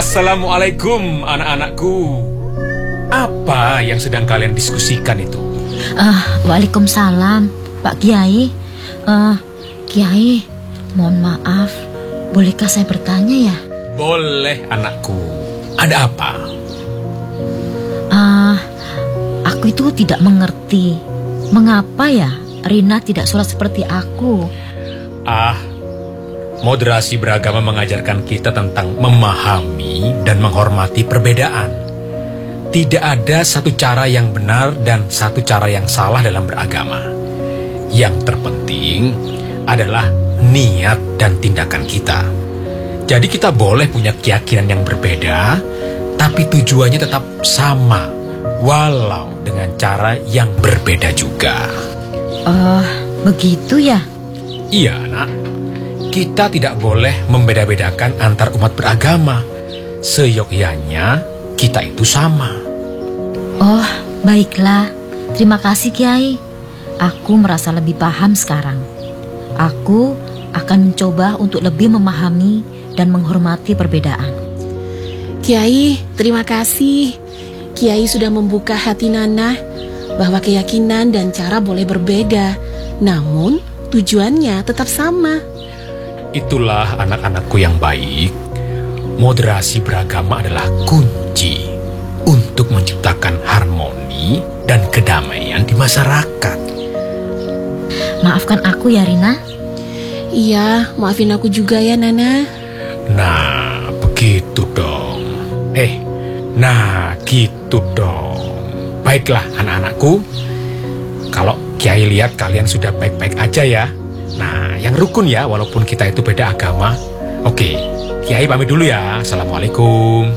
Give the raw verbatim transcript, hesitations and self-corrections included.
Assalamualaikum anak-anakku. Apa yang sedang kalian diskusikan itu? Uh, Waalaikumsalam, Pak Kiai. Uh, Kiai, mohon maaf, bolehkah saya bertanya ya? Boleh anakku. Ada apa? Uh, aku itu tidak mengerti mengapa ya Rina tidak sholat seperti aku. Ah, moderasi beragama mengajarkan kita tentang memahami dan menghormati perbedaan. Tidak ada satu cara yang benar dan satu cara yang salah dalam beragama. Yang terpenting adalah niat dan tindakan kita. Jadi kita boleh punya keyakinan yang berbeda, tapi tujuannya tetap sama, walau dengan cara yang berbeda juga. Oh, begitu ya? Iya, nak. Kita tidak boleh membeda-bedakan antar umat beragama. Seyogyanya kita itu sama. Oh, baiklah. Terima kasih, Kiai. Aku merasa lebih paham sekarang. Aku akan mencoba untuk lebih memahami dan menghormati perbedaan. Kiai, terima kasih. Kiai sudah membuka hati Nana bahwa keyakinan dan cara boleh berbeda, namun tujuannya tetap sama. Itulah anak-anakku yang baik. Moderasi beragama adalah kunci untuk menciptakan harmoni dan kedamaian di masyarakat. Maafkan aku ya, Rina. Iya, maafin aku juga ya, Nana. Nah, begitu dong. Eh, nah gitu dong. Baiklah anak-anakku, kalau Kiai lihat kalian sudah baik-baik aja ya. Nah, yang rukun ya, walaupun kita itu beda agama. Oke, Kiai pamit dulu ya. Assalamualaikum.